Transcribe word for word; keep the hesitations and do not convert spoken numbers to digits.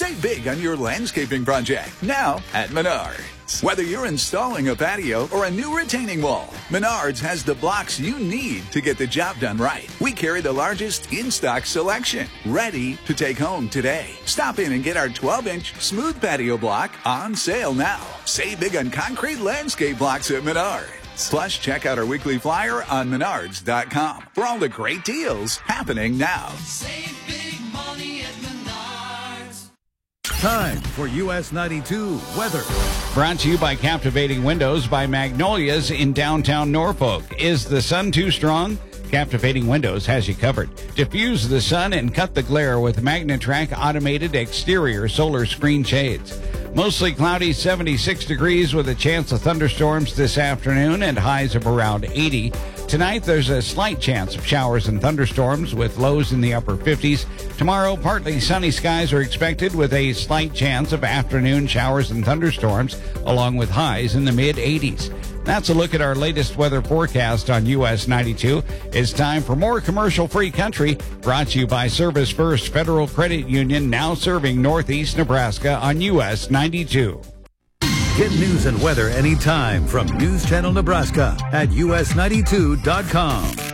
Save big on your landscaping project now at Menards. Whether you're installing a patio or a new retaining wall, Menards has the blocks you need to get the job done right. We carry the largest in-stock selection, ready to take home today. Stop in and get our twelve inch smooth patio block on sale now. Save big on concrete landscape blocks at Menards. Plus, check out our weekly flyer on menards dot com for all the great deals happening now. Save big money at Menards. Time for U S ninety-two weather. Brought to you by Captivating Windows by Magnolias in downtown Norfolk. Is the sun too strong? Captivating Windows has you covered. Diffuse the sun and cut the glare with MagnaTrack automated exterior solar screen shades. Mostly cloudy, seventy-six degrees with a chance of thunderstorms this afternoon and highs of around eighty. Tonight, there's a slight chance of showers and thunderstorms with lows in the upper fifties. Tomorrow, partly sunny skies are expected with a slight chance of afternoon showers and thunderstorms, along with highs in the mid eighties. That's a look at our latest weather forecast on U S ninety-two. It's time for more commercial-free country, brought to you by Service First Federal Credit Union, now serving Northeast Nebraska on U S ninety-two. Get news and weather anytime from News Channel Nebraska at U S ninety-two dot com.